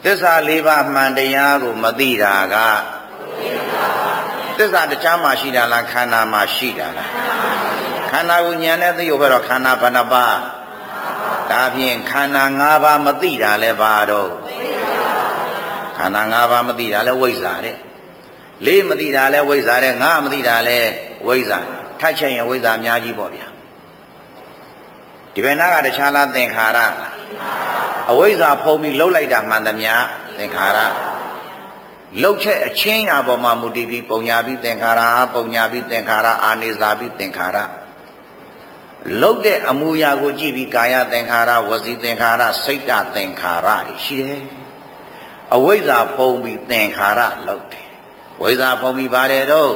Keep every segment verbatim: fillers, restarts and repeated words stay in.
သစ္စာလေးပါးမှန်တရားကိုမသိတာကသစ္စာတရားမှရှိတာလားခန္ဓာမှရှိတာလားခန္ဓာကိုဉာဏ်နဲ့သိရဘဲတော့ခန္ဓာဘယ်နှပါးဒါဖြင့်ခန္ဓာ၅ပါးမသိတာလဲပါတော့ခန္ဓာ၅ပါးမသိတာလဲဝိဇ္ဇာတဲ့လေးမသိတာလဲဝိဇ္ဇာတဲ့ငါမသိတာလဲဝိဇ္ဇာထပ်ချက်ရင်ဝိဇ္ဇာအများကြီးပေါ့ဗျာဒီဘယ်နာကတခြားလားသင်္ခါရအဝိဇ္ဇာဖုံးပြီးလှုပ်လိုက်တာမှန်သမျှသင်္ခါရလှုပ်ချက်အချင်းရာပေါ်မှာမူတည်ပြီးပုံညာပြီးသင်္ခါရပုံညာပြီးသင်္ခါရအာနိဇာပြီးသင်္ခါရလှုပ်တဲ့အမူအရာကိုကြည့်ပြီးကာယသင်္ခါရဝစီသင်္ခါရစိတ်တသင်္ခါရတွေရှိတယ်အဝိဇ္ဇာဖုံးပြီးသင်္ခါရလှုပ်တယ်ဝိဇ္ဇာဖုံးပြီးပါတယ်တော့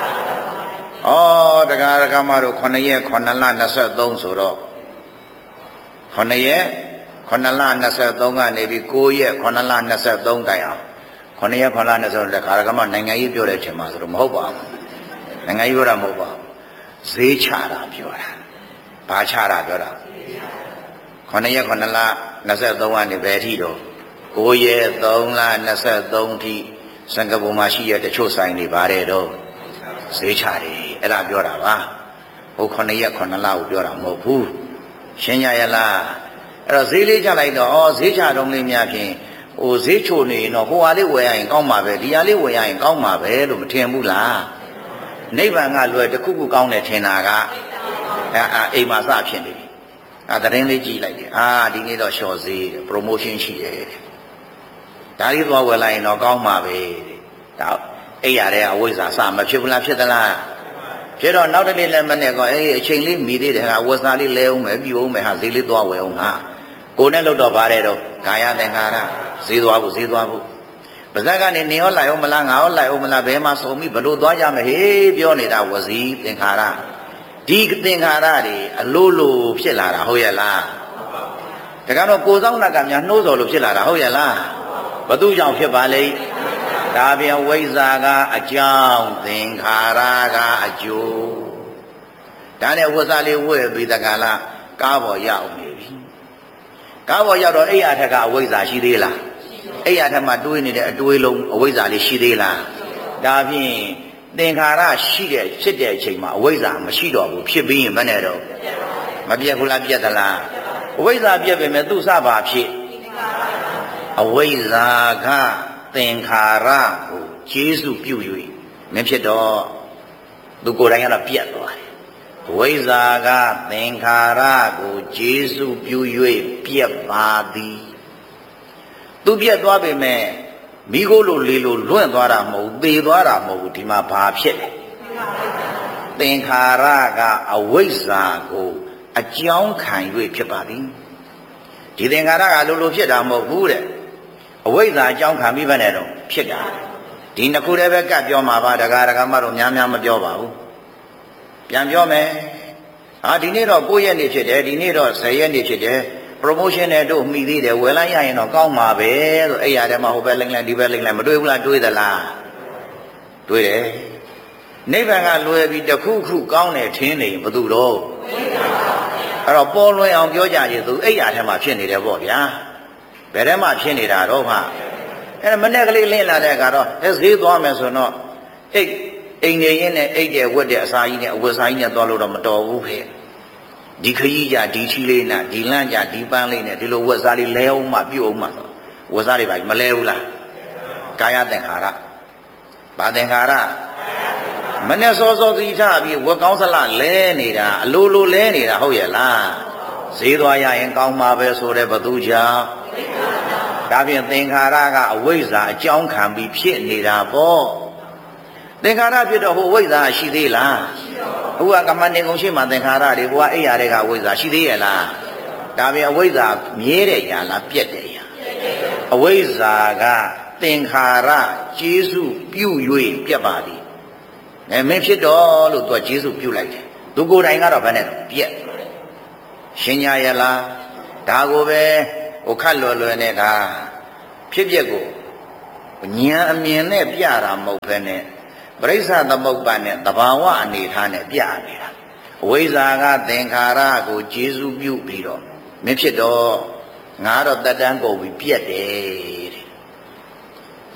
ဩတရားဓမ္မတို့ခုနှစ်ရက်ခုနှစ်လနှစ်ဆသုံးဆိုတော့ခုနှစ်ရက်ခုနှစ်လနှစ်ဆသုံးကနေပြီးကိုးရက်ခုနှစ်လနှစ်ဆသုံးတိုင်အောင်ခုနှစ်ရက်ခုနှစ်လနှစ်ဆတရားဓမ္မနိုင်ငံရေးပြောတဲ့အချိန်မှာဆိုတော့မဟုတ်ပါဘူးနိုင်ငံရေးပြောတာမဟုတ်ပါဘူးဈေးချတာပြောတာဘာချတာပြောတာခုနှစ်ရက်ခုနှစ်လနှစ်ဆသုံးကနေဘယ်ထိတော့ကိုးရက်သုံးလနှစ်ဆသုံးထိစင်ကာပူမှာရှိရတချို့ဆိုင်တွေပါတယ်တော့ဈေးချတယ်အဲ့ဒါပြောတာပါဟိုခုနှစ်ရက်ခုနှစ်လကိုပြောတာမဟုတ်ဘူးရှင်းရရလားအဲ့တော့ဈေးလေးချလိုက်တော့ဩဈေးချတော့လေးများဖြင့်ဟိုဈေးချိုနေတော့ဟိုဟာလေးဝယ်ရရင်ကောင်းမှာပဲဒီဟာလေးဝယ်ရရင်ကောင်းမှာပဲလို့မထင်ဘူးလားနိဗ္ဗာန်ကလွယ်တခုခုကောင်းတယ်ထင်တာကအဲအာအိမ်မှာစဖြစ်နေပြီအဲသတင်းလေးကြည့်လိုက်တယ်အာဒီနေ့တော့ရှော့ဈေး promotion ရှိတယ်ဒါလေးသွားဝယ်လိုက်ရင်တော့ကောင်းမှာပဲဒါအဲ့ရတဲ့အဝိဇ္ဇာစမဖြစ်ဘူးလားဖြစ်သလားဖြစ်တော့နောက်တစ်နေ့လည်းမနဲ့ကောအေးအချိန်လေးမိသေးတယ်ဟာဝဇ္ဇာလေးလဲအောင်မယ်ပြူအောင်မယ်ဟာဈေးလေးသွားဝယ်အောင်ဟာကိုနဲ့လို့တော့ပါတယ်တော့ကာယသင်္ခါရဈေးသွားဖို့ဈေးသွားဖို့ပါဇက်ကနေနေရောလိုက်အောင်မလားငါရောလိုက်အောင်မလားဘယ်မှာစုံပြီဘလို့သွားကြမဟေးပြောနေတာဝစီသင်္ခါရဒီသင်္ခါရတွေအလိုလိုဖြစ်လာတာဟုတ်ရဲ့လားဒါကတော့ကိုယ်ဆောင်နှက်ကများနှိုးစော်လို့ဖြစ်လာတာဟုတ်ရဲ့လားဘသူကြောင့်ဖြစ်ပါလိမ့်ဒါပြန်ဝိဇ္ဇာကအကြောင်းသင်္ခါရကအကျိုးဒါနဲ့ဝဇ္ဇာလေးဝဲပြီးတကလားကားပေါ်ရောက်နေပြီကားပေါ်ရောက်တော့အဲ့ရထက်ကအဝိဇ္ဇာရှိသေးလားအဲ့ရထက်မှာတွေးနေတဲ့အတွေးလုံးအဝိဇ္ဇာလေးရှိသေးလားဒါဖြင့်သင်္ခါရရှိတဲ့ဖြစ်တဲ့အချိန်မှာအဝိဇ္ဇာမရှိတော့ဘူးဖြစ်ပြီးရင်မနဲ့တော့မပြတ်ဘူးလားပြတ်သလားအဝိဇ္ဇာပြတ်ပေမဲ့သူ့စပါဖြစ်အဝိဇ္ဇာကသင်္ခါရကိုကျေစုပြု၍မဖြစ်တော့သူကိုယ်တိုင်ကတော့ပြတ်သွားတယ်ဝိဇ္ဇာကသင်္ခါရကိုကျေစုပြု၍ပြတ်ပါသည်သူပြတ်သွားပေမဲ့မိခိုးလိုလေလိုလွင့်သွားတာမဟုတ်သေသွားတာမဟုတ်ဘူးဒီမှာဘာဖြစ်လဲသင်္ခါရကအဝိဇ္ဇာကိုအကြောင်းခံ၍ဖြစ်ပါသည်ဒီသင်္ခါရကလိုလိုဖြစ်တာမဟုတ်ဘူးတဲ့အဝိဇ္ဇာအကြောင်းခံပြီးပဲနဲ့တော့ဖြစ်တာဒီနှစ်ခုတည်းပဲကတ်ပြောမှာပါဒကာဒကာမတို့များများမပြောပါဘူးပြန်ပြောမယ်ဟာဒီနေ့တော့ကိုယ့်ရက်နေ့ဖြစ်တယ်ဒီနေ့တော့ဆယ်ရက်နေ့ဖြစ်တယ် promotion နဲ့တို့မှီသေးတယ်ဝယ်လိုက်ရရင်တော့ကောင်းမှာပဲဆိုအဲ့ရတဲ့မှာဟိုဘက်လိမ့်လိုက်ဒီဘက်လိမ့်လိုက်မတွေးဘူးလားတွေးသလားတွေးတယ်နိဗ္ဗာန်ကလွယ်ပြီးတခုခုကောင်းတယ်ထင်းနေဘယ်သူတော့အဲ့တော့ပေါ်လွင်အောင်ပြောကြရင်သူအဲ့ရတဲ့မှာဖြစ်နေတယ်ပေါ့ဗျာဘယ်ထဲမှာဖြစ်နေတာတော့မှအဲ့ဒါမနေ့ကလေးလင်းလာတဲ့ကတော့အဲဈေးသွားမယ်ဆိုတော့အိတ်အိမ်နေရင်းနဲ့အိတ်တဲ့ဝက်တဲ့အစာကြီးနဲ့အဝတ်စာကြီးနဲ့သွားလို့တော့မတော်ဘူးဖေဒီခကြီးကြဒီချီလေးနဲ့ဒီလန့်ကြဒီပန်းလေးနဲ့ဒီလိုဝက်စားလေးလဲအောင်မှပြုတ်အောင်မှဝက်စားတွေပါမလဲဘူးလားကာယသင်္ခါရဘာသင်္ခါရမနေ့စောစောသီထားပြီးဝက်ကောင်းစလလဲနေတာအလိုလိုလဲနေတာဟုတ်ရဲ့လားဈေးသွားရရင်ကောင်းမှာပဲဆိုတဲ့ဘသူကြောင့်ဒါဖြင့်သင်္ခါရကအဝိဇ္ဇာအကြောင်းခံပြီးဖြစ်နေတာပေါ့သင်္ခါရဖြစ်တော့ဟိုဝိဇ္ဇာရှိသေးလားအခုကကမ္မနေကုန်ရှိမှသင်္ခါရတွေဟိုကအိယာတွေကဝိဇ္ဇာရှိသေးရဲ့လားဒါဖြင့်အဝိဇ္ဇာမြဲတဲ့ညာလားပြက်တဲ့ညာအဝိဇ္ဇာကသင်္ခါရကျေစုပြု၍ပြက်ပါသည်အဲမင်းဖြစ်တော့လို့သူကကျေစုပြုလိုက်တယ်သူကိုယ်တိုင်ကတော့ဘယ်နဲ့ပြက်ရှင်းညာရလားဒါကိုပဲဟိုခတ်လွယ်လွယ်နဲ့ဒါဖြစ်ပျက်ကိုဉာဏ်အမြင်နဲ့ပြတာမဟုတ်ဘဲနဲ့ပရိစ္ဆသမုပ္ပါနဲ့သဘာဝအနေထားနဲ့ပြနေတာအဝိဇ္ဇာကသင်္ခါရကိုကျေစုပြုပြီးတော့မဖြစ်တော့ငါတော့တတန်းကုန်ပြီးပြက်တယ်တဲ့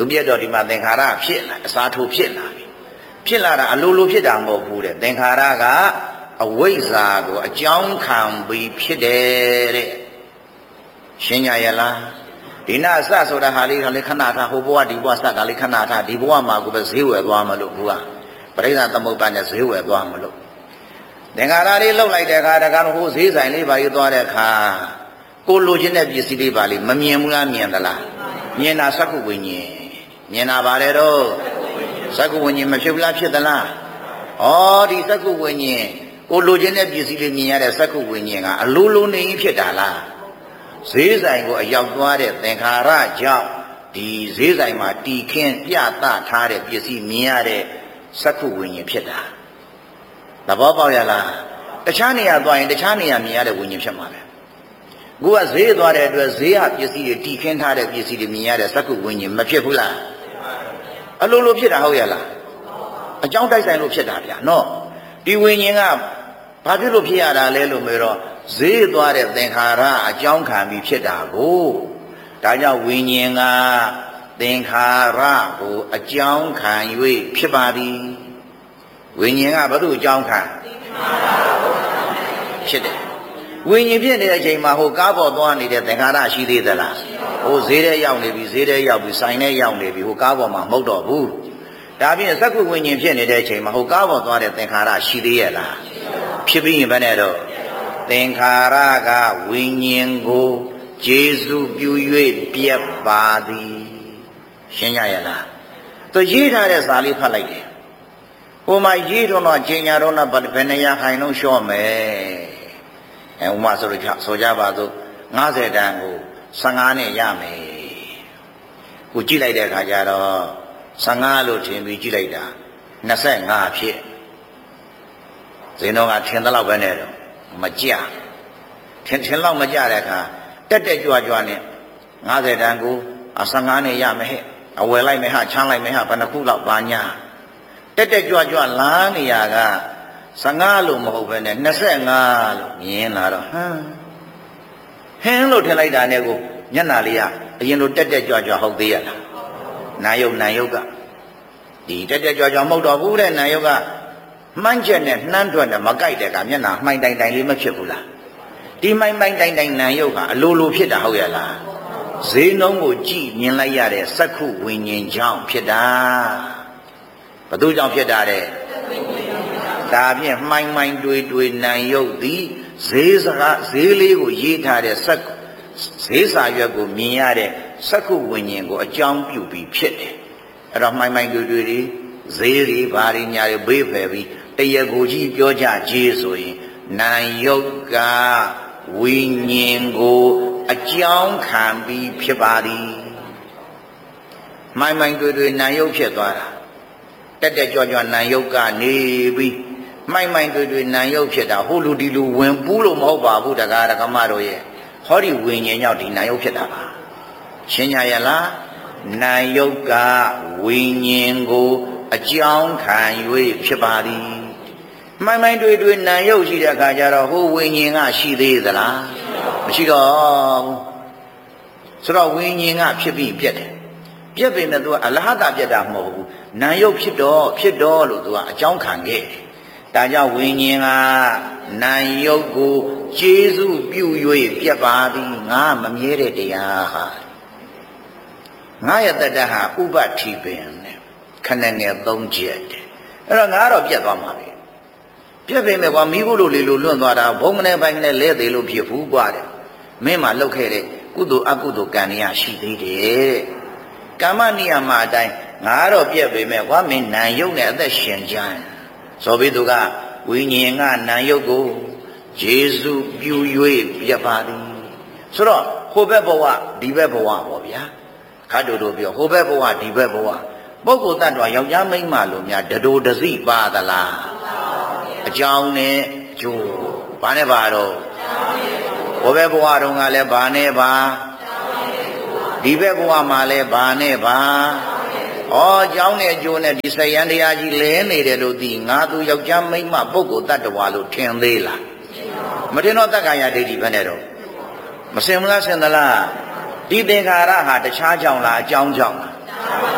သူပြတ်တော့ဒီမှာသင်္ခါရဖြစ်လာအစားထိုးဖြစ်လာပြီဖြစ်လာတာအလိုလိုဖြစ်တာမဟုတ်ဘူးတဲ့သင်္ခါရကအဝိဇ္ဇာကိုအကြောင်းခံပြီးဖြစ်တယ်တဲ့ရှင်းကြရလားဒီနာအစဆိုတာဟာလေးကလည်းခဏထားဟိုဘဝဒီဘဝစကလေးခဏထားဒီဘဝမှာကိုပဲဈေးဝယ်သွားမလို့ဘူးကပရိသသမုပ္ပါနဲ့ဈေးဝယ်သွားမလို့သင်္ခါရလေးလှုပ်လိုက်တဲ့အခါတကားဟိုဈေးဆိုင်လေးပါရေးသွားတဲ့အခါကိုလိုချင်တဲ့ပစ္စည်းလေးပါလေးမမြင်ဘူးလားမြင်သလားမြင်တာစက္ခုဝိညာဉ်မြင်တာပါလေတော့စက္ခုဝိညာဉ်မဖြစ်ဘူးလားဖြစ်သလားဩဒီစက္ခုဝိညာဉ်ကိုလိုချင်တဲ့ပစ္စည်းလေးမြင်ရတဲ့စက္ခုဝိညာဉ်ကအလိုလိုနေဖြစ်တာလားဈေးဆိုင်ကိုအရောက်သွားတဲ့သင်္ခါရကြောင့်ဒီဈေးဆိုင်မှာတီခင်းပြသထားတဲ့ပစ္စည်းမြင်ရတဲ့စက္ခုဝိညာဉ်ဖြစ်တာသဘောပေါက်ရလားတခြားနေရာသွားရင်တခြားနေရာမြင်ရတဲ့ဝိညာဉ်ဖြစ်မှာပဲကိုကဈေးသွားတဲ့အတွက်ဈေးကပစ္စည်းတွေတီခင်းထားတဲ့ပစ္စည်းတွေမြင်ရတဲ့စက္ခုဝိညာဉ်မဖြစ်ဘူးလားအလိုလိုဖြစ်တာဟုတ်ရလားအကြောင်းတိုက်ဆိုင်လို့ဖြစ်တာဗျာနော်ဒီဝိညာဉ်ကဘာဖြစ်လို့ဖြစ်ရတာလဲလို့ပြောတော့ဈေးသွားတဲ့သင်္ခါရအကြောင်းခံပြီးဖြစ်တာကိုဒါကြောင့်ဝိညာဉ်ကသင်္ခါရကိုအကြောင်းခံ၍ဖြစ်ပါသည်ဝိညာဉ်ကဘာလို့အကြောင်းခံဖြစ်တယ်ဝိညာဉ်ဖြစ်နေတဲ့အချိန်မှာဟိုကားပေါ်သွားနေတဲ့သင်္ခါရရှိသေးသလားဟိုဈေးထဲရောက်နေပြီဈေးထဲရောက်ပြီဆိုင်ထဲရောက်နေပြီဟိုကားပေါ်မှာမဟုတ်တော့ဘူးဒါဖြင့်စက္ခုဝိညာဉ်ဖြစ်နေတဲ့အချိန်မှာဟိုကားပေါ်သွားတဲ့သင်္ခါရရှိသေးရဲ့လားဖြစ်ပြီးရင်ဘယ်နဲ့တော့သင်္ခါရကဝိညာဉ်ကိုကျေစုပြု၍ပြက်ပါသည်ရှင်းကြရလားသူရေးထားတဲ့စာလေးဖတ်လိုက်တယ်ဟိုမှာရေးတော့တော့ကျင်ညာတော့ဘယ်နှရာခိုင်လုံးလျှော့မယ်အဲဥမာဆိုလို့ဆိုကြပါစို့ငါးဆယ်တန်းကိုဆယ်ငါးနဲ့ရမယ်ကိုကြည့်လိုက်တဲ့အခါကျတော့ဆယ်ငါးလို့ထင်ပြီးကြည့်လိုက်တာနှစ်ဆယ့်ငါးဖြစ်ဇင်းတော်ကထင်တဲ့လောက်ပဲနဲ့တော့မကြထင်ထင်လောက်မကြတဲ့အခါတက်တက်ကြွကြွနဲ့ငါးဆယ်တန်းကိုဆယ်ငါးနဲ့ရမယ်ဟဲ့အဝယ်လိုက်မယ်ဟာချမ်းလိုက်မယ်ဟာဘယ်နှခုလောက်ပါညာတက်တက်ကြွကြွလာနေရကဆယ်ငါးလို့မဟုတ်ပဲနဲ့နှစ်ဆယ့်ငါးလို့မြင်လာတော့ဟမ်ဟင်းလို့ထင်လိုက်တာနဲ့ကိုမျက်နှာလေးကအရင်လိုတက်တက်ကြွကြွဟုတ်သေးရလားနာယုတ်နာယုတ်ကဒီတက်တက်ကြွကြွမဟုတ်တော့ဘူးတဲ့နာယုတ်ကမှန်းချက်နဲ့နှမ်းထွက်နဲ့မကြိုက်တဲ့ကမျက်နှာမှိုင်တိုင်တိုင်လေးမဖြစ်ဘူးလားဒီမှိုင်မှိုင်တိုင်တိုင်နာယုတ်ကအလိုလိုဖြစ်တာဟုတ်ရလားဈေးနှုန်းကိုကြည့်မြင်လိုက်ရတဲ့စက္ခုဝိညာဉ်ကြောင့်ဖြစ်တာဘသူကြောင့်ဖြစ်တာတဲ့ဒါဖြင့်မှိုင်မှိုင်တွေးတွေးနာယုတ်သည်ဈေးစကားဈေးလေးကိုရေးထားတဲ့စက္ဈေးစာရွက်ကိုမြင်ရတဲ့စက္ခုဝိညာဉ်ကိုအကြောင်းပြုပြီးဖြစ်တယ်အဲ့တော့မှိုင်မှိုင်တွေးတွေးတွေဈေးတွေဘာတွေညာတွေဘေးဖယ်ပြီးတရကိုကြီးပြောကြကြီးဆိုရင်နာယုတ်ကဝိညာဉ်ကိုအကြောင်းခံပြီးဖြစ်ပါသည်မှိုင်မှိုင်တွေးတွေးနာယုတ်ဖြစ်သွားတာတက်တက်ကြွကြွနာယုတ်ကနေပြီးမှိုင်မှိုင်တွေးတွေးနာယုတ်ဖြစ်တာဟိုလူဒီလူဝင်ပူးလို့မဟုတ်ပါဘူးတကားတကမတို့ရဲ့ဟောဒီဝိညာဉ်ကြောင့်ဒီနာယုတ်ဖြစ်တာပါရှင်းကြရလားနာယုတ်ကဝိညာဉ်ကိုအကြောင်းခံ၍ဖြစ်ပါသည်မှိုင်မှိုင်တွေးတွေးနာယုတ်ရှိတဲ့အခါကျတော့ဟိုဝိညာဉ်ကရှိသေးသလားမရှိတော့ဘူးဆိုတော့ဝိညာဉ်ကဖြစ်ပြီးပြက်တယ်ပြက်ပေမဲ့သူကအလဟတပြက်တာမဟုတ်ဘူးနာယုတ်ဖြစ်တော့ဖြစ်တော့လို့သူကအကြောင်းခံခဲ့ဒါကြောင့်ဝိညာဉ်ကနာယုတ်ကိုကျေစုပြု၍ပြက်ပါသည်ငါမမြဲတဲ့တရားဟာငါရဲ့တတ္တဟာဥပတိပင်နဲ့ခဏငယ်သုံးချက်တယ်အဲ့တော့ငါတော့ပြက်သွားမှာပဲပြက်ပေမဲ့ကွာမိဖို့လို့လေလို့လွန့်သွားတာဘုံကနေပိုင်းနဲ့လဲသေးလို့ဖြစ်ဘူးกว่าတဲ့မင်းမှလှုပ်ခဲ့တဲ့ကုသိုလ်အကုသိုလ်ကံရရှိသေးတယ်ကမ္မနိယမအတိုင်းငါတော့ပြက်ပေမဲ့ကွာမင်းနာယုတ်နဲ့အသက်ရှင်ကြတယ်ဆိုပြီးသူကဝိညာဉ်ကနာယုတ်ကိုယေစုပြု၍ပြပါသည်ဆိုတော့ဟိုဘက်ဘဝဒီဘက်ဘဝပေါ့ဗျာခါတူတူပြောဟိုဘက်ဘဝဒီဘက်ဘဝပုဂ္ဂိုလ်တ attva ယောက်ျားမိန်းမလို့များတတိုတစိပါသလားအကြောင်းနဲ့ကျိုးဘာနဲ့ပါတော့ဟိုဘက်ဘဝတုန်းကလည်းဘာနဲ့ပါဒီဘက်ဘဝမှာလည်းဘာနဲ့ပါဩအကြောင်းနဲ့အကျိုးနဲ့ဒီစယံတရားကြီးလဲနေတယ်လို့သိငါသူယောက်ျားမိန်းမပုဂ္ဂိုလ်တ attva လို့ထင်သေးလားမထင်တော့တက္ကာယဒိဋ္ဌိဘယ်နဲ့တော့မစင်မလားစင်သလားဒီသင်္ခါရဟာတခြားကြောင့်လားအကြောင်းကြောင့်လား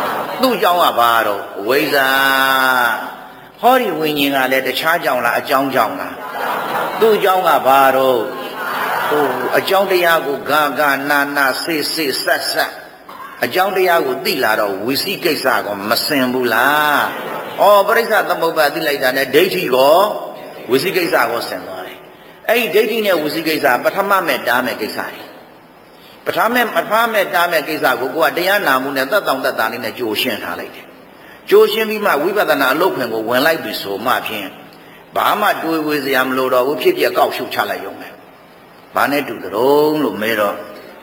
သူ့ကြောင့်ကဘာတော့ဝိဇ္ဇာဟောဒီဝိညာဉ်ကလည်းတခြားကြောင့်လားအကြောင်းကြောင့်လားသူ့ကြောင့်ကဘာတော့ဟိုအကြောင်းတရားကိုဂါဂါနာနာစေစေဆက်ဆက်အကြောင်းတရားကိုသိလာတော့ဝိသိကိစ္စကမစင်ဘူးလားဩပရိစ္ဆသမုပ္ပါသိလိုက်တာနဲ့ဒိဋ္ဌိကိုဝိသိကိစ္စကိုဆင်သွားတယ်အဲ့ဒီဒိဋ္ဌိနဲ့ဝိသိကိစ္စပထမမဲ့တားမဲ့ကိစ္စတွေပထမပထမမဲ့တားမဲ့ကိစ္စကိုကိုကတရားနာမှုနဲ့သက်တောင့်သက်တာလေးနဲ့ကြိုရှင်းထားလိုက်တယ်ကြိုရှင်းပြီးမှဝိပဿနာအလုပ်ခွင်ကိုဝင်လိုက်ပြီဆိုမှဖြင့်ဘာမှတွေးဝေစရာမလိုတော့ဘူးဖြစ်ပြကောက်ရှုချလိုက်ရုံပဲဘာနဲ့တူကြုံလို့မဲတော့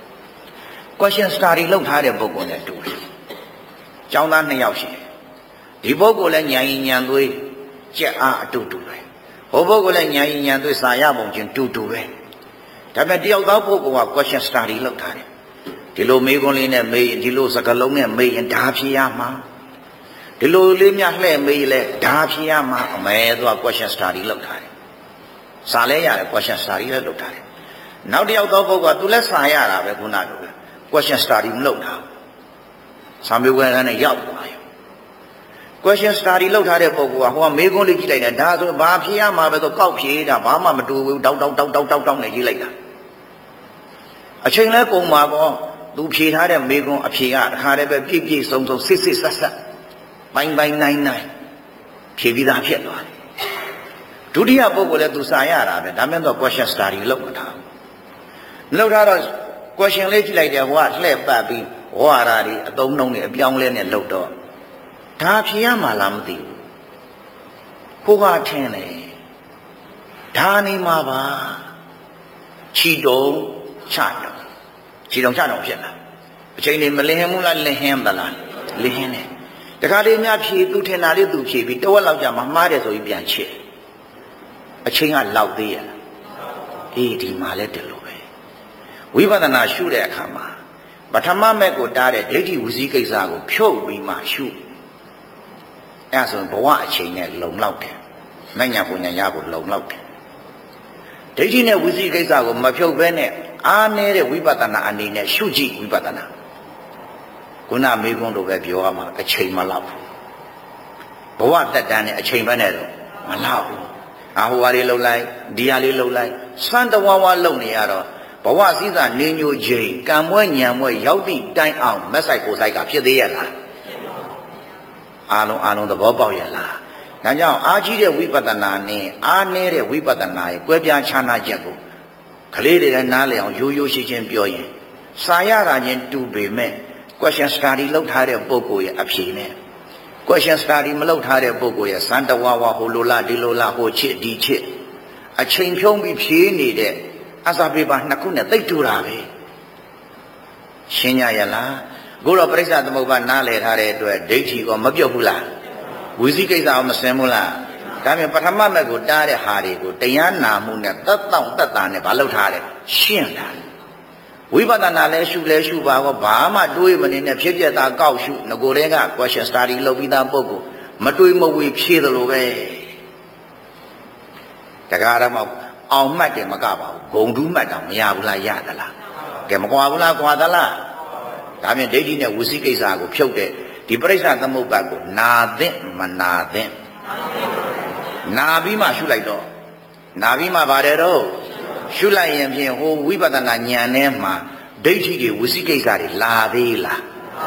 question study လုပ်ထားတဲ့ပုဂ္ဂိုလ်နဲ့တူတယ်။ကျောင်းသားနှစ်ယောက်ရှိတယ်။ဒီပုဂ္ဂိုလ်လည်းဉာဏ်ရည်ဉာဏ်သွေးကြက်အားအတူတူပဲ။ဟိုပုဂ္ဂိုလ်လည်းဉာဏ်ရည်ဉာဏ်သွေးစာရပုံချင်းတူတူပဲ။ဒါပေမဲ့တယောက်သောပုဂ္ဂိုလ်က question study လုပ်ထားတယ်။ဒီလိုမေးခွန်းလေးနဲ့မေးရင်ဒီလိုစကားလုံးနဲ့မေးရင်ဒါဖြေရမှာ။ဒီလိုလေးများလှည့်မေးလဲဒါဖြေရမှာအမဲသူက question study လုပ်ထားတယ်။စာလဲရတယ် question study လည်းလုပ်ထားတယ်။နောက်တယောက်သောပုဂ္ဂိုလ်ကသူလည်းစာရတာပဲခုနကလိုပဲ။ question study မလုပ်တာစာမေးပွဲနဲ့ရောက်သွားရော question study လုပ်ထားတဲ့ပုဂ္ဂိုလ်ကဟိုကမေးခွန်းလေးကြည့်လိုက်တယ်ဒါဆိုဘာဖြေရမှာပဲဆိုကောက်ဖြေတာဘာမှမတူဘူးတောက်တောက်တောက်တောက်တောက်တောက်နဲ့ရေးလိုက်တာအချိန်လဲကုန်ပါကောသူဖြေထားတဲ့မေးခွန်းအဖြေကတခါတည်းပဲပြည့်ပြည့်စုံစုံစစ်စစ်ဆက်ဆက်ပိုင်းပိုင်းနိုင်နိုင်ဖြေပြီးသားဖြစ်သွားတယ်ဒုတိယပုဂ္ဂိုလ်လည်းသူစာရတာပဲဒါမှမဟုတ် question study လုပ်မှာထားလုပ်ထားတော့ question လေးကြည့်လိုက်တယ်ဟိုကလှည့်ပတ်ပြီးဝါရာတွေအတုံးနှုံးတွေအပြောင်းလဲနဲ့လှုပ်တော့ဒါဖြေရမှာလားမသိဘူးကိုကထင်တယ်ဒါနေမှာပါချီတုံချတုံချီတုံချတုံဖြစ်လာအချိန်လေးမလင်းဘူးလားလင်းဟင်းသလားလင်းဟင်းတယ်တခါလေးများဖြေသူထင်တာလေးသူဖြေပြီးတဝက်လောက်ကြာမှမှားတယ်ဆိုပြီးပြန်ချစ်အချိန်ကလောက်သေးရလားအေးဒီမှာလဲတယ်လို့ဝိပဿနာရှုတဲ့အခါမှာပထမမဲ့ကိုတားတဲ့ဒိဋ္ဌိဝစီကိစ္စကိုဖြုတ်ပြီးမှရှုအဲဆိုဘဝအချိန်နဲ့လုံလောက်တယ်မညာပညာရဖို့လုံလောက်တယ်ဒိဋ္ဌိနဲ့ဝစီကိစ္စကိုမဖြုတ်ဘဲနဲ့အားနည်းတဲ့ဝိပဿနာအနေနဲ့ရှုကြည့်ဝိပဿနာခုနမေကွန်းတို့ပဲပြောရမှာအချိန်မလောက်ဘူးဘဝတက်တန်းနဲ့အချိန်ပဲနဲ့တော့မလောက်ဘူးအာဟိုဟာလေးလှုပ်လိုက်ဒီဟာလေးလှုပ်လိုက်စွမ်းတဝါဝါလှုပ်နေရတော့ဘဝစည်းစာနေညိုချိန်ကံမွဲညံမွဲရောက်သည့်တိုင်အောင်မက်ဆိုင်ကိုဆိုင်ကဖြစ်သေးရဲ့လားအာလုံးအာလုံးသဘောပေါက်ရဲ့လားဒါကြောင့်အားကြီးတဲ့ဝိပဿနာနဲ့အားနည်းတဲ့ဝိပဿနာရဲ့ကွဲပြားခြားနာချက်ကိုကလေးတွေလည်းနားလည်အောင်ရိုးရိုးရှင်းရှင်းပြောရင်စာရတာချင်းတူပေမဲ့ question study လုပ်ထားတဲ့ပုဂ္ဂိုလ်ရဲ့အဖြေနဲ့ question study မလုပ်ထားတဲ့ပုဂ္ဂိုလ်ရဲ့စံတဝါဝါဟိုလိုလားဒီလိုလားဟိုချစ်ဒီချစ်အချိန်ဖြုံးပြီးဖြေးနေတဲ့အစာပေပါနှစ်ခုနဲ့သိတူတာပဲရှင်းကြရလားကိုတော့ပရိစ္ဆသမုပ္ပါနားလည်ထားတဲ့အတွက်ဒိဋ္ဌိကမပြုတ်ဘူးလားဝိသိကိစ္စကမစင်ဘူးလားဒါပြန်ပထမမဲ့ကိုတားတဲ့ဟာတွေကိုတရားနာမှုနဲ့သက်တောင့်သက်တာနဲ့ဘာလုပ်ထားလဲရှင်းတာဝိပဿနာလဲရှုလဲရှုပါကောဘာမှတွေးမနေနဲ့ဖြစ်ပြတာကောက်ရှုငကိုတဲ့က question study လုပ်ပြီးသားပုဂ္ဂိုလ်မတွေးမဝေဖြေသလိုပဲတကားတော့အောင်မှတ်တယ်မကပါဘူးဂုံတူးမှတ်တာမရဘူးလားရသလားကဲမကွာဘူးလားကွာသလားဒါဖြင့်ဒိဋ္ဌိနဲ့ဝစီကိစ္စကိုဖြုတ်တဲ့ဒီပရိစ္ဆသမုပ္ပါကိုနာသင့်မနာသင့်နာပြီးမှရှုလိုက်တော့နာပြီးမှပါတယ်တော့ရှုလိုက်ရင်ဖြင့်ဟိုဝိပဿနာဉာဏ်ထဲမှာဒိဋ္ဌိတွေဝစီကိစ္စတွေလာသေးလား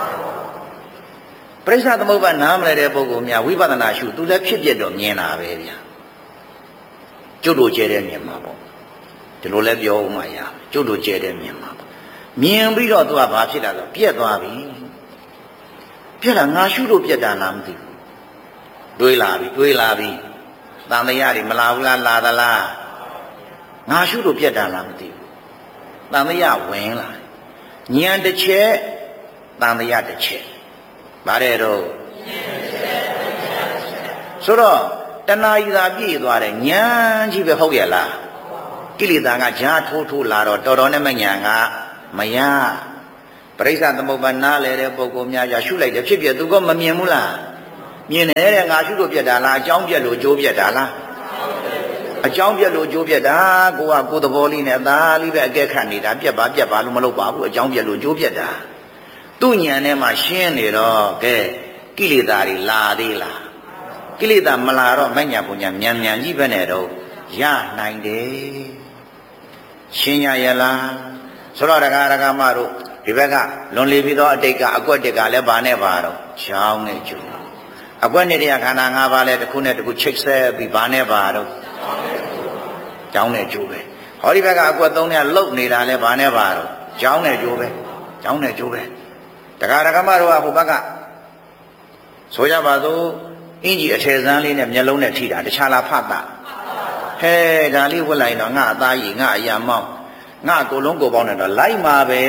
ပရိစ္ဆသမုပ္ပါနားမလဲတဲ့ပုဂ္ဂိုလ်များဝိပဿနာရှုသူလည်းဖြစ်ပြတော့မြင်တာပဲဗျာကျုပ်တို့ကျဲတဲ့မြင်မှာပေါ့ဒီလိုလဲပြောဦးမှာရကျုပ်တို့ကျဲတဲ့မြင်မှာပေါ့မြင်ပြီးတော့သူကဘာဖြစ်လာလဲပြက်သွားပြီပြက်တာငါရှုလို့ပြက်တာလားမသိဘူးတွေးလာပြီတွေးလာပြီတန်တရားတွေမလာဘူးလားလာသလားငါရှုလို့ပြက်တာလားမသိဘူးတန်တရားဝင်လာဉာဏ်တစ်ချက်တန်တရားတစ်ချက်ဗါတဲ့တော့ဆိုတော့တဏှာကြီးသာပြည့်သွားတယ်ဉာဏ်ကြီးပဲဟုတ်ရဲ့လားကိလေသာကဂျားထိုးထိုးလာတော့တော်တော်နဲ့မဉာဏ်ကမရပရိစ္ဆသမုပ္ပါနားလေတဲ့ပုဂ္ဂိုလ်များကြရှုလိုက်တယ်ဖြစ်ပြသူကမမြင်ဘူးလားမြင်တယ်တဲ့ငါရှုလို့ပြက်တာလားအကြောင်းပြက်လို့ကြိုးပြက်တာလားအကြောင်းပြက်လို့ကြိုးပြက်တာကိုကကိုယ်သဘောလေးနဲ့သာလေးပဲအကဲခတ်နေတာပြက်ပါပြက်ပါလို့မလုပ်ပါဘူးအကြောင်းပြက်လို့ကြိုးပြက်တာသူ့ဉာဏ်ထဲမှာရှင်းနေတော့ကဲကိလေသာတွေလာသေးလားကိလေသာမလာတော့မညာပုံညာမြန်မြန်ကြီးပဲနဲ့တော့ရနိုင်တယ်ရှင်းရရလားဆိုတော့တရားရကမတို့ဒီဘက်ကလွန်လေပြီးတော့အတိတ်ကအကွက်တက်ကလည်းဘာနဲ့ပါတော့ချောင်းနဲ့ကျူအကွက်နဲ့တရားခန္ဓာ၅ပါးလည်းတစ်ခုနဲ့တစ်ခုချိတ်ဆက်ပြီးဘာနဲ့ပါတော့ချောင်းနဲ့ကျူပဲဟောဒီဘက်ကအကွက်သုံးနဲ့လှုပ်နေတာလည်းဘာနဲ့ပါတော့ချောင်းနဲ့ကျူပဲချောင်းနဲ့ကျူပဲတရားရကမတို့ကဟိုဘက်ကဆိုကြပါစို့အင်ကြီးအထည်စမ်းလေးနဲ့မျက်လုံးနဲ့ထိတာတခြားလားဖတ်တာဟဲဒါလေးဝတ်လိုက်တော့ငါအသားကြီးငါအရာမောင်းငါကိုလုံးကိုပေါင်းနေတော့လိုက်မှာပဲ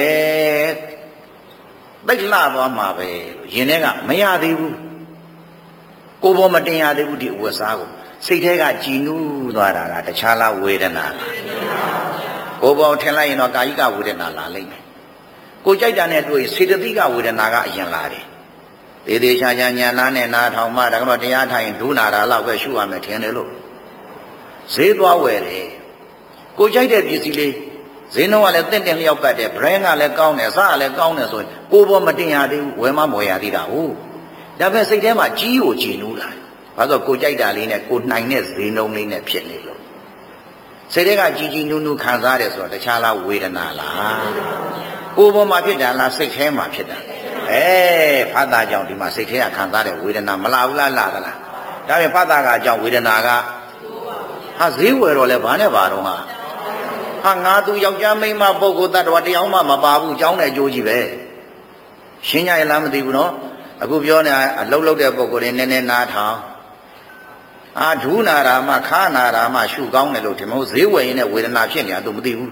သိလှသွားမှာပဲရင်ထဲကမရသေးဘူးကိုဘောမတင်ရသေးဘူးဒီအဝတ်စားကိုစိတ်ထဲကကြည်နူးသွားတာကတခြားလားဝေဒနာလားကိုဘောထင်လိုက်ရင်တော့ကာယိကဝေဒနာလာလိမ့်မယ်ကိုကြိုက်တာနဲ့တွေ့စေတသိကဝေဒနာကအရင်လာတယ်သေးသေးချာချာညာနာနဲ့နာထောင်မှဒါကတော့တရားထိုင်ဒုနာတာလောက်ပဲရှုရမယ်ထင်တယ်လို့ဈေးသွားဝယ်တယ်ကိုကြိုက်တဲ့ပစ္စည်းလေးဈေးနှုန်းကလည်းတင့်တယ်လျောက်ပတ်တယ် brand ကလည်းကောင်းတယ်စားကလည်းကောင်းတယ်ဆိုရင်ကိုဘောမတင်ရသေးဘူးဝယ်မမဝယ်ရသေးတာဟုတ်ဒါပေမဲ့စိတ်ထဲမှာကြီးကိုကြည်နူးလာဘာလို့ကိုကြိုက်တာလေးနဲ့ကိုနှိုင်တဲ့ဈေးနှုန်းလေးနဲ့ဖြစ်နေလို့စိတ်ထဲကကြည်ကြည်နူးနူးခံစားတယ်ဆိုတော့တခြားလားဝေဒနာလားကိုဘောမှာဖြစ်တာလားစိတ်ထဲမှာဖြစ်တာအဲဖတ်တာကြောင့်ဒီမှာစိတ်ထဲကခံစားတဲ့ဝေဒနာမလာဘူးလားလာသလားဒါပြင်ဖတ်တာကအကြောင်းဝေဒနာကဟာဈေးဝယ်တော့လဲဘာနဲ့ပါတော့ဟာဟာငါသူယောက်ျားမိန်းမပုဂ္ဂိုလ်တ attva တရားမှမပါဘူးကြောင်းတဲ့အကျိုးကြီးပဲရှင်းကြရလားမသိဘူးနော်အခုပြောနေအလုံးလုံးတဲ့ပုဂ္ဂိုလ်တွေနည်းနည်းနားထောင်အာဒူးနာရာမှခါနာရာမှရှုကောင်းတယ်လို့ဒီမဟုတ်ဈေးဝယ်ရင်လည်းဝေဒနာဖြစ်နေတာသူမသိဘူး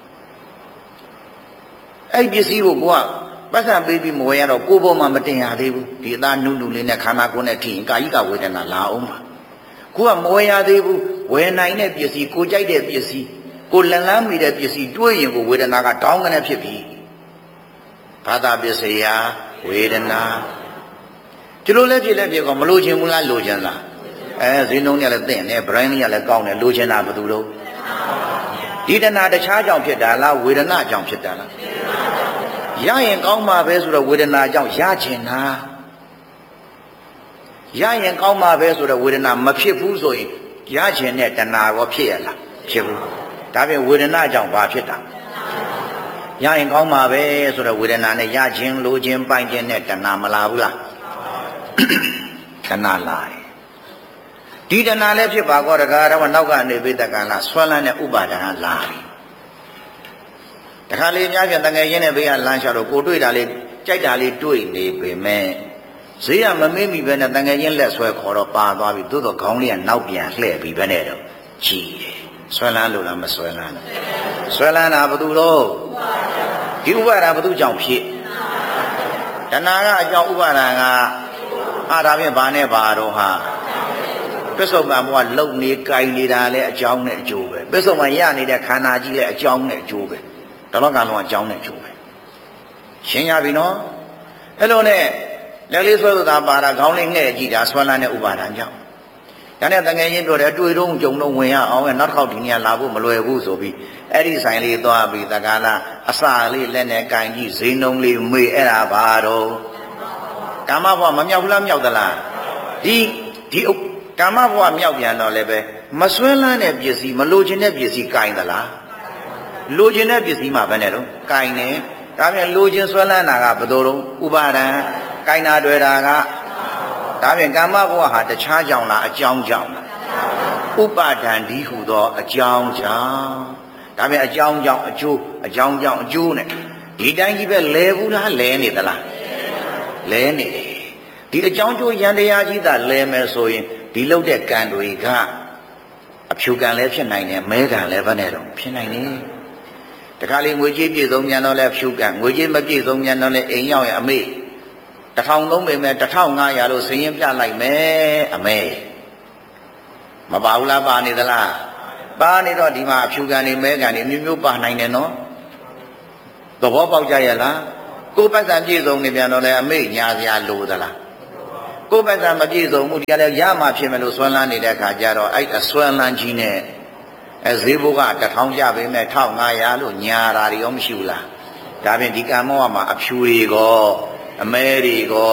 အဲ့ပစ္စည်းကိုကိုကပတ်စံပေးပြီးမဝယ်ရတော့ကိုယ်ပေါ်မှာမတင်ရသေးဘူးဒီအသားနုနုလေးနဲ့ခန္ဓာကိုယ်နဲ့ထိရင်ကာယိကဝေဒနာလာအောင်ပါကိုကမဝယ်ရသေးဘူးဝယ်နိုင်တဲ့ပစ္စည်းကိုကြိုက်တဲ့ပစ္စည်းကိုလန်လန်းမိတဲ့ပစ္စည်းတွေးရင်ကိုဝေဒနာကတောင်းကနေဖြစ်ပြီဘာသာပစ္စယဝေဒနာဒီလိုလဲဖြစ်လဲဖြစ်ကောမလိုချင်ဘူးလားလိုချင်လားအဲဈေးနှုန်းကလည်းတင့်တယ် brand ကြီးကလည်းကောင်းတယ်လိုချင်တာဘယ်သူလို့ဒီတဏှာတခြားကြောင့်ဖြစ်တာလားဝေဒနာကြောင့်ဖြစ်တာလားရရင်ကောင်းမှာပဲဆိုတော့ဝေဒနာကြောင့်ရချင်တာရရင်ကောင်းမှာပဲဆိုတော့ဝေဒနာမဖြစ်ဘူးဆိုရင်ရချင်တဲ့တဏှာရောဖြစ်ရလားဖြစ်ဘူးဒါပြင်ဝေဒနာကြောင့်ဘာဖြစ်တာရရင်ကောင်းမှာပဲဆိုတော့ဝေဒနာနဲ့ရခြင်းလိုခြင်းပိုင်ခြင်းနဲ့တဏှာမလာဘူးလားတဏှာလာတယ်ဒီတဏှာလည်းဖြစ်ပါကောတကားတော့နောက်ကနေပိတကံလားဆွဲလန်းတဲ့ဥပါဒဏ်လာပြီတခါလေအများပြန်တငယ်ချင်းနဲ့ဘေးကလမ်းလျှောက်တော့ကိုတွေ့တာလေးကြိုက်တာလေးတွေ့နေပေမဲ့ဈေးကမမေ့မိပဲနဲ့တငယ်ချင်းလက်ဆွဲခေါ်တော့ပါသွားပြီသို့တော့ခေါင်းလေးကနောက်ပြန်လှည့်ပြီးပဲနဲ့တော့ကြည်တယ်ဆွဲလန်းလို့လားမဆွဲလန်းဘူးဆွဲလန်းတာဘယ်သူလို့ဒီဥပါဒံဘယ်သူကြောင့်ဖြစ်တဏှာကအကြောင်းဥပါဒံကအာဒါဖြင့်ဘာနဲ့ပါတော့ဟာပစ္စုပန်ဘဝလုံနေကြိုင်နေတာလဲအကြောင်းနဲ့အကျိုးပဲပစ္စုပန်ရနေတဲ့ခန္ဓာကြီးလဲအကြောင်းနဲ့အကျိုးပဲတလောကလုံးအကြောင်းနဲ့အကျိုးပဲရှင်းရပြီနော်အဲ့လိုနဲ့လက်လေးဆွဲဆိုတာပါတာခေါင်းလေးငှဲ့ကြည့်တာဆွဲလန်းတဲ့ဥပါဒံကြောင့်ဒါနဲ့တငယ်ချင်းတို့လည်းတွေ့တော့ကြုံတော့ဝင်ရအောင်နောက်တစ်ခေါက်ဒီနေရာလာဖို့မလွယ်ဘူးဆိုပြီးအဲ့ဒီဆိုင်လေးသွားပြီးတက္ကလာအစာလေးလက်နဲ့ကင်ကြည့်ဈေးနှုန်းလေးမေးအဲ့ဒါဘာတော့ကာမဘဝမမြောက်ဘူးလားမြောက်သလားဒီဒီကာမဘဝမြောက်ပြန်တော့လည်းပဲမဆွဲလန်းတဲ့ပစ္စည်းမလိုချင်တဲ့ပစ္စည်းကင်သလားလိုချင်တဲ့ပစ္စည်းမှပဲနဲ့တော့ကင်နေဒါပြန်လိုချင်ဆွဲလန်းတာကဘယ်လိုတော့ဥပါဒံကင်တာတွေ့တာကဒါပြန်ကာမဘဝဟာတခြားကြောင့်လားအကြောင်းကြောင့်လားဥပါဒံဒီဟူသောအကြောင်းကြောင့်ဒါပြန်အကြောင်းကြောင့်အကျိုးအကြောင်းကြောင့်အကျိုးနဲ့ဒီတိုင်းကြီးပဲလဲဘူးလားလဲနေသလားလဲနေတယ်ဒီအကြောင်းကျိုးရန်တရားကြီးသာလဲမယ်ဆိုရင်ဒီလောက်တဲ့ကံတွေကအဖြူကံလည်းဖြစ်နိုင်တယ်မဲကံလည်းဘယ်နဲ့တော့ဖြစ်နိုင်တယ်တခါလေငွေကြေးပြည့်စုံမြန်တော့လဲဖြူကံငွေကြေးမပြည့်စုံမြန်တော့လဲအိမ်ရောက်ရအမေတစ်ထောင်သုံးပေမဲ့တစ်ထောင်ငါးရာလို့စည်ရင်ပြလိုက်မယ်အမေမပါဘူးလားပါနေသလားပါနေတော့ဒီမှာအဖြူကံတွေမဲကံတွေမျိုးမျိုးပါနိုင်တယ်နော်သဘောပေါက်ကြရလားကိုယ်ပတ်စံပြည့်စုံနေပြန်တော့လဲအမေညာစရာလိုသလားကိုယ်ပတ်စံမပြည့်စုံမှုတရားလည်းရမှဖြစ်မယ်လို့ဆွမ်းလန်းနေတဲ့အခါကျတော့အဲ့အဆွမ်းလန်းကြီးနဲ့အဲဈေးဘုကတစ်ထောင်ရပေမဲ့ထောင်ငါးရာလို့ညာတာတွေရောမရှိဘူးလားဒါဖြင့်ဒီကံမောဟမှာအဖြူတွေကောအမဲတွေကော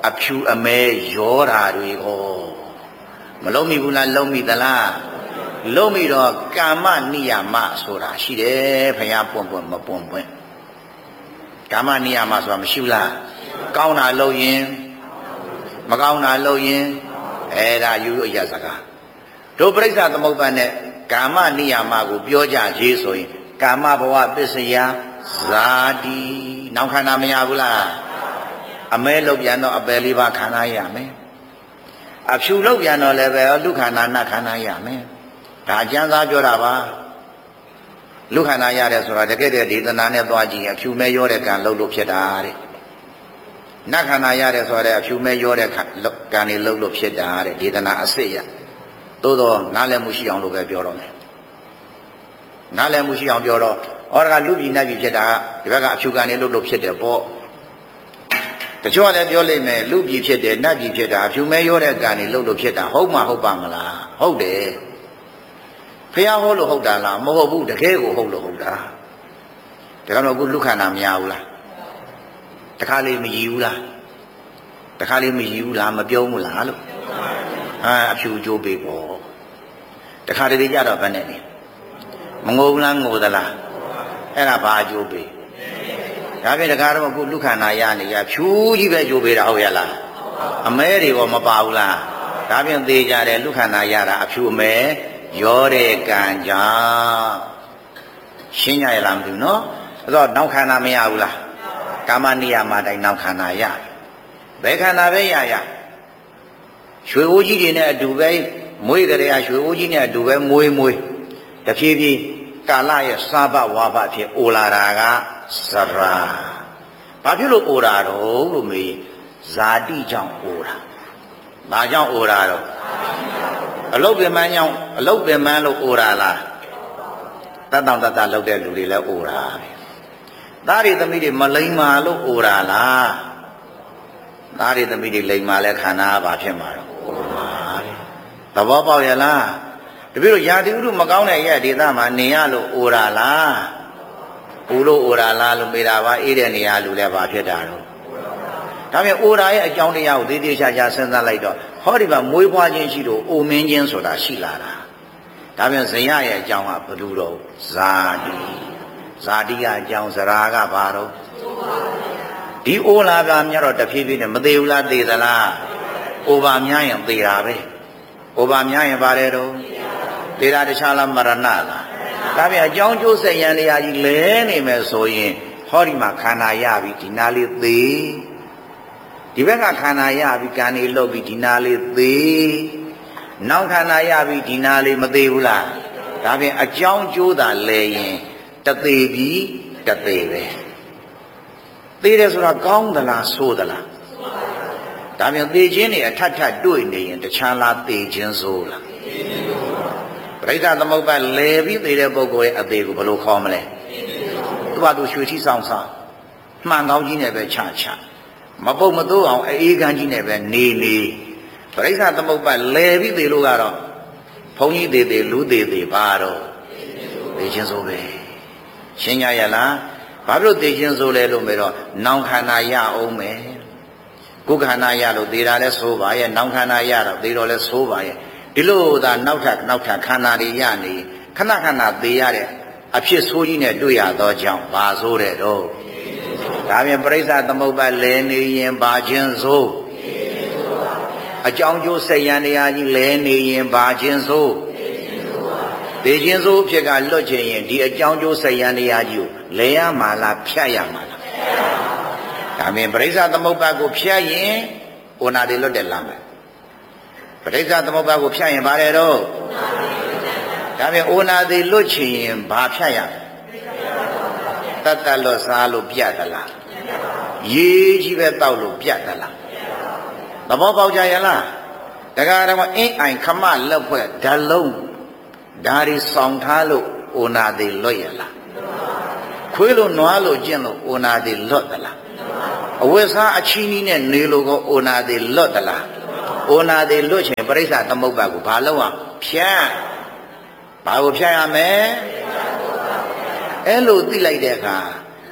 အဖြူအမဲရောတာတွေဟောမလုံးမိဘူးလားလုံးမိသလားလုံးမိတော့ကာမနိယမဆိုတာရှိတယ်ဖယားပွန့်ပွန့်မပွန့်ပွန့်ကာမနိယမဆိုတာမရှိဘူးလားကောင်းတာလုပ်ရင်မကောင်းတာလုပ်ရင်အဲ့ဒါယူအရစကားတို့ပြိဿသမုပ္ပါနဲ့ကာမနိယမကိုပြောကြရေးဆိုရင်ကာမဘဝပစ္စယဇာတိနောက်ခန္ဓာမရဘူးလားအမဲလောက်ပြန်တော့အပယ်လေးပါခန္ဓာရမယ်အဖြူလောက်ပြန်တော့လည်းပဲလူခန္ဓာနတ်ခန္ဓာရမယ်ဒါအကျမ်းစာပြောတာပါလူခန္ဓာရတယ်ဆိုတာတကယ်တည်းဒေသနာနဲ့သွားကြည့်ရင်အဖြူမဲရောတဲ့ကံလှုပ်လို့ဖြစ်တာတဲ့နတ်ခန္ဓာရတယ်ဆိုတဲ့အဖြူမဲရောတဲ့ကံတွေလှုပ်လို့ဖြစ်တာတဲ့ဒေသနာအစစ်ရသို့တော့နားလည်မှုရှိအောင်လို့ပဲပြောတော့မယ်နားလည်မှုရှိအောင်ပြောတော့ဩရကလူပြည်နတ်ပြည်ဖြစ်တာဒီဘက်ကအဖြူကံတွေလှုပ်လို့ဖြစ်တယ်ပေါ့တချို့ကလည်းပြောလိမ့်မယ်လူပြည်ဖြစ်တယ်နတ်ပြည်ဖြစ်တာအဖြူမဲရောတဲ့ကံတွေလှုပ်လို့ဖြစ်တာဟုတ်မှဟုတ်ပါမလားဟုတ်တယ်ဖះဟောလို့ဟုတ်တာလားမဟုတ်ဘူးတကယ်ကိုဟုတ်လို့ဟုတ်တာဒါကတော့အခုလူခန္ဓာမရဘူးလားတခါလေးမရည်ဘူးလားတခါလေးမရည်ဘူးလားမပြောဘူးလားလို့ဟာအဖြူကြိုးပေးပေါ့တခါတလေကြတော့ဘယ်နဲ့လဲမငိုဘူးလားငိုသလားအဲ့ဒါဘာအကျိုးပေးဒါဖြင့်တခါတော့အခုလူခန္ဓာရနေရဖြူကြီးပဲကြိုးပေးတာဟုတ်ရလားအမဲတွေရောမပါဘူးလားဒါဖြင့်သေကြတယ်လူခန္ဓာရတာအဖြူအမဲရောတဲ့ကံကြောင့်ရှင်းကြရလားမသိဘူးနော်အဲ့တော့နောက်ခန္ဓာမရဘူးလားကာမနိယမတိုင်းနောက်ခန္ဓာရဘယ်ခန္ဓာပဲရရရွှေအိုးကြီးတွေနဲ့အတူပဲမွေးကြရရွှေအိုးကြီးနဲ့အတူပဲမွေးမွေးတဖြည်းဖြည်းကာလရဲ့စားဘဝဘဖြစ်အိုလာတာကစရာဘာဖြစ်လို့အိုတာတော့လို့မေးဇာတိကြောင့်အိုတာဘာကြောင့်အိုတာတော့အလုတ်ပင်မန်းကြောင့်အလုတ်ပင်မန်းလို့အိုတာလားတတ်တောင်တတ်တာလောက်တဲ့လူတွေလည်းအိုတာသားတွေသမီးတွေမလိမ္မာလို့အိုတာလားသားတွေသမီးတွေလိမ္မာလဲခန္ဓာဘာဖြစ်မှာတော့အိုပါတဲ့သဘောပေါက်ရလားတပည့်တို့ယာတိဥဒုမကောင်းတဲ့ရဲ့ဒေသမှာနေရလို့အိုတာလားအိုလို့အိုတာလားလို့မေးတာပါအေးတဲ့နေရာလူလည်းဘာဖြစ်တာတော့ဒါပြန်အိုတာရဲ့အကြောင်းတရားကိုသေးသေးချာချာစဉ်းစားလိုက်တော့ဟောဒီမှာမွေးဖွားခြင်းရှိလို့အိုမင်းခြင်းဆိုတာရှိလာတာဒါပြန်ဇယရဲ့အကြောင်းကဘယ်လိုတော့ဇာတိဇာတိကအကြောင်းဇရာကဘာတော့ဒီအိုလာပါများတော့တဖြည်းဖြည်းနဲ့မသေးဘူးလားသေသလားအိုပါများရင်သေတာပဲအိုပါများရင်ပါတယ်တော့သေတာတခြားလားမရဏလားဒါပြန်အကြောင်းကျိုးဆက်ရန်တရားကြီးလဲနေမယ်ဆိုရင်ဟောဒီမှာခန္ဓာရပြီဒီနာလေးသေဒီဘက်ကခန္ဓာရပြီကံနေလှုပ်ပြီဒီနာလေးသေနောက်ခန္ဓာရပြီဒီနာလေးမသေးဘူးလားဒါဖြင့်အကြောင်းကျိုးတာလဲရင်တသေးပြီတသေးပဲသေတယ်ဆိုတာကောင်းသလားဆိုးသလားဒါဖြင့်သေခြင်းတွေအထက်ထပ်တွေ့နေရင်တခြားလားသေခြင်းဆိုးလားပရိသသမုပ္ပါလဲပြီးသေတဲ့ပုဂ္ဂိုလ်ရဲ့အသေးကိုဘယ်လိုခေါ်မလဲသူကသူရွှေထီဆောင်ဆောင်မှန်ကောင်းကြီးနဲ့ပဲချချမပုတ်မသိုးအောင်အေးကန်းကြီးနဲ့ပဲနေနေပရိသသမုပ္ပါလဲပြီးသေလို့ကတော့ဘုန်းကြီးသေးသေးလူသေးသေးပါတော့သေခြင်းဆိုပဲရှင်းကြရလားဘာဖြစ်လို့သေခြင်းဆိုလဲလို့မေးတော့နောင်ခန္ဓာရအောင်မယ်ကိုယ်ခန္ဓာရလို့သေတာလဲဆိုပါရဲ့နောင်ခန္ဓာရတော့သေတော့လဲဆိုပါရဲ့ဒီလိုသာနောက်ထပ်နောက်ထပ်ခန္ဓာတွေရနေခဏခဏသေရတဲ့အဖြစ်ဆိုးကြီးနဲ့တွေ့ရသောကြောင့်ဘာဆိုးတဲ့တော့ဒါပြင်ပရိစ္ဆသမုပ္ပါလဲနေရင်ဘာခြင်းဆိုးအကြောင်းကျိုးဆက်ရန်တရားကြီးလဲနေရင်ဘာခြင်းဆိုးသေခြင်းဆိုးဖြစ်ကလွတ်ချင်ရင်ဒီအကြောင်းကျိုးဆက်ရန်တရားကြီးကိုလဲရမှာလားဖြတ်ရမှာလားဒါပြင်ပရိစ္ဆသမုပ္ပါကိုဖြတ်ရင်ဩနာတွေလွတ်တယ်လားမယ်ပရိစ္ဆသမုပ္ပါကိုဖြတ်ရင်ဘာလဲတော့ဒါပြင်ဩနာတွေလွတ်ချင်ရင်ဘာဖြတ်ရတတ်တတ်လို့စားလို့ပြတ်သလားရေးကြီးပဲတောက်လို့ပြတ်သလားသဘောပေါက်ကြရလားတခါတော့အင်းအိုင်ခမလက်ဖွဲ့ဓာလုံးဓာရီဆောင်ထားလို့ဩနာတွေလွတ်ရလားခွေးလို့နွားလို့ကျင့်လို့ဩနာတွေလွတ်သလားအဝိစားအချီးနီးနဲ့နေလို့ကောဩနာတွေလွတ်သလားဩနာတွေလွတ်ချင်ပရိစ္ဆသမုပ္ပါကိုဘာလုပ်အောင်ဖြတ်ဘာကိုဖြတ်ရမလဲအဲ့လိုသိလိုက်တဲ့အခါ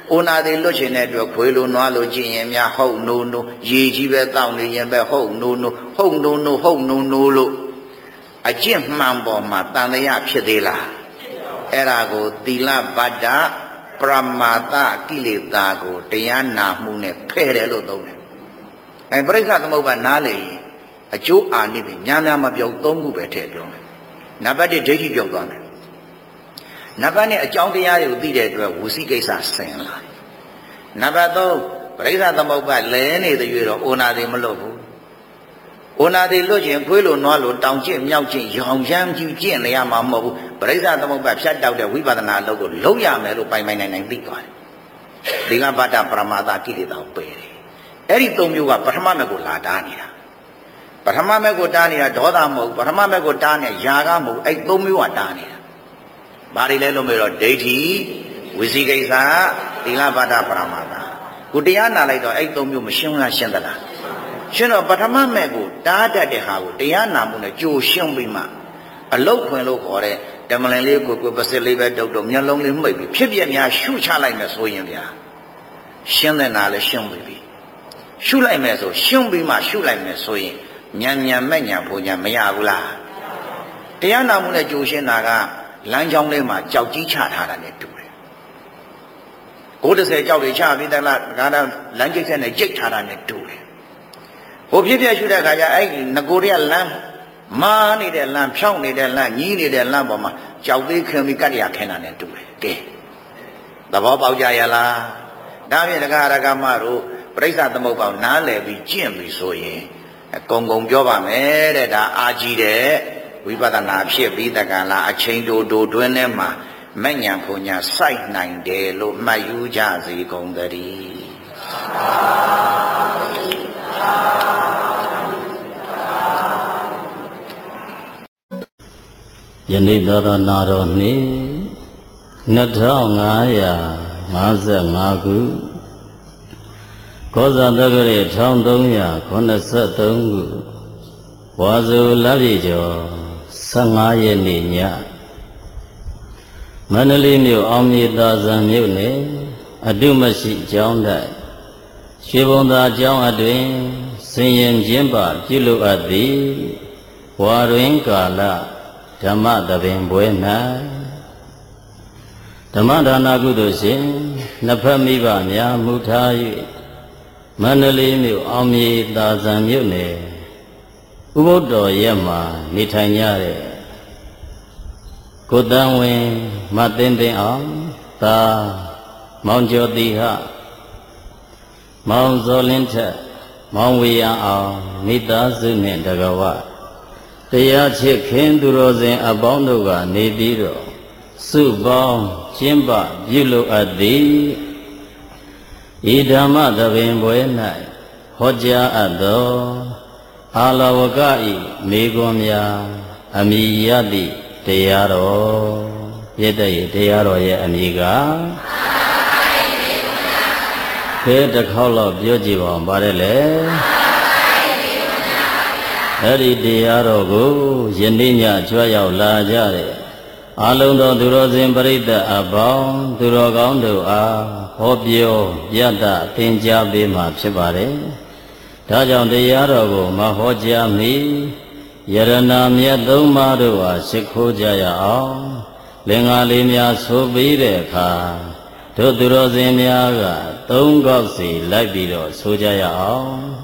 အိုနာတွေလွတ်ချင်တဲ့အတွက်ခွေးလိုနွားလိုကြည့်ရင်များဟုတ်နိုးနိုးရေကြီးပဲတောက်နေရင်ပဲဟုတ်နိုးနိုးဟုတ်နိုးနိုးဟုတ်နိုးနိုးလို့အကျင့်မှန်ပေါ်မှာတန်တရားဖြစ်သေးလားအဲ့ဒါကိုသီလဗတ္တပရမာသကိလေသာကိုတရားနာမှုနဲ့ဖယ်တယ်လို့သုံးတယ်အဲပရိစ္ဆသမုပ္ပါနားလေအကျိုးအာနိသင်ညာများမပြောသုံးခုပဲထည့်ပြောမယ်နံပါတ်တစ်ဒိဋ္ဌိပြောသွားမယ်နံပါတ်နှစ်အကြောင်းတရားတွေကိုသိတဲ့အတွက်ဝစီကိစ္စဆင်လာနံပါတ်သုံးပရိစ္ဆသမုပ္ပါလဲနေတဲ့ရွေတော့အိုနာတွေမလွတ်ဘူးအိုနာတွေလွတ်ရင်ခွေးလိုနွားလိုတောင်ကျင့်မြောက်ကျင့်ရောင်ရမ်းကျူးကျင့်နေရမှာမဟုတ်ဘူးပရိစ္ဆသမုပ္ပါဖြတ်တောက်တဲ့ဝိပဿနာအလုပ်ကိုလုံးရမယ်လို့ပိုင်ပိုင်နိုင်နိုင်သိသွားတယ်သီလဗတ္တပရမာသကိလေသာကိုပယ်တယ်အဲ့ဒီသုံးမျိုးကပထမမဲ့ကိုလာတားနေတာပထမမဲ့ကိုတားနေတာဒေါသမဟုတ်ပထမမဲ့ကိုတားနေຢာကမဟုတ်အဲ့သုံးမျိုးကတားနေတာဘာတွေလဲလို့မေးတော့ဒိဋ္ဌိဝိသိကိစ္စသီလဗတ္တပရမာသကိုတရားနာလိုက်တော့အဲ့သုံးမျိုးမရှင်းလားရှင်းသလားရှင်းတော့ပထမမဲ့ကိုတားတတ်တဲ့ဟာကိုတရားနာမှုနဲ့ကြိုရှင်းပြီးမှအလုတ်ခွင်လို့ခေါ်တဲ့တမလင်လေးကိုကိုပစစ်လေးပဲတုတ်တော့မျက်လုံးလေးမှိတ်ပြီးဖြစ်ပြများရှုချလိုက်မယ်ဆိုရင်ဗျာရှင်းတဲ့နာလည်းရှင်းပြီရှုလိုက်မယ်ဆိုရှင်းပြီးမှရှုလိုက်မယ်ဆိုရင်ညံညံမဲ့ညံဖို့ညံမရဘူးလားတရားနာမှုနဲ့ကြိုရှင်းတာကလမ်းကြောင်းလေးမှာကြောက်ကြီးချထားတာနဲ့တူတယ်ကိုယ်တစ်ဆယ်ကြောက်တွေချပြီးတလားဒါကလမ်းကျိတ်ဆက်နဲ့ကျိတ်ထားတာနဲ့တူတယ်ဟိုဖြစ်ပြရှုတဲ့အခါကျအဲ့ဒီငကိုတွေကလမ်းမာနေတဲ့လမ်းဖြောင်းနေတဲ့လမ်းညီးနေတဲ့လမ်းပေါ်မှာကြောက်သေးခင်ပြီးကတ္တရာခင်းတာနဲ့တူတယ်ကဲသဘောပေါက်ကြရလားဒါဖြင့်ဒကာရကမတို့ပရိစ္ဆသမုပ္ပါနားလည်ပြီးကျင့်ပြီဆိုရင်ကုံကုံပြောပါမယ်တဲ့ဒါအာကြီးတဲ့ဝိပဿနာဖြစ်ပြီးတက္ကလာအချိန်တိုတိုတွင်းထဲမှာမဉ္ဇဉ်ဖွညာစိုက်နိုင်တယ်လို့မှတ်ယူကြစေကုန်သတည်းယနေ့သောနာတော်နေ့နှစ်ထောင်ငါးရာငါးဆယ်ငါးခုကောဇာတက္ကရာတစ်ထောင်သုံးရာခုနှစ်ဆယ်သုံးခုဝါဆိုလပြည့်ကျော်ဆယ့်ငါးရက်နေ့ညမန္တလေးမြို့အောင်မြေသာဇံမြို့နယ်အတုမရှိကျောင်းတိုက်ရွှေဘုံသာကျောင်းအတွင်ဆင်ရင်ချင်းပပြုလုပ်အပ်သည်ဝါတွင်ကာလဓမ္မသဘင်ပွဲ၌ဓမ္မဒါနကုသိုလ်ရှင်နှစ်ဖက်မိဘများမူထား၍မန္တလေးမြို့အောင်မြေသာဇံမြို့နယ်ဥပုတ္တောရက်မှာနေထိုင်ကြတဲ့ကိုတန်းဝင်မသိန်းသိန်းအောင်သာမောင်ကျော်တိဟမောင်ဇော်လင်းထက်မောင်ဝေယံအောင်မိသားစုနှင့်တကဝတရားချစ်ခင်သူတော်စင်အပေါင်းတို့ကနေပြီးတော့စုပေါင်းကျင်းပပြုလုပ်အပ်သည်ဤဓမ္မသဘင်ပွဲ၌ဟောကြားအပ်သောအာလဝကဤမေကွန်များအမိယတိတရားတော်ပြည့်တဲ့တရားတော်ရဲ့အမိကခဲတစ်ခေါက်တော့ပြောကြည့်ပါဦးပါတယ်လေအဲ့ဒီတရားတော်ကိုယနေ့ညကြွရောက်လာကြတဲ့အာလုံးသောသူတော်စင်ပရိသတ်အပေါင်းသူတော်ကောင်းတို့အားဟောပြောပြတသင်ကြားပေးမှာဖြစ်ပါတယ်ဒါကြောင့်တရားတော်ကိုမဟောကြားမီယရဏမြတ်သုံးပါးတို့အားရှိခိုးကြရအောင်လင်္ကာလေးများဆိုပြီးတဲ့အခါတို့သူတော်စင်များကသုံးခေါက်စီလိုက်ပြီးတော့ဆိုကြရအောင်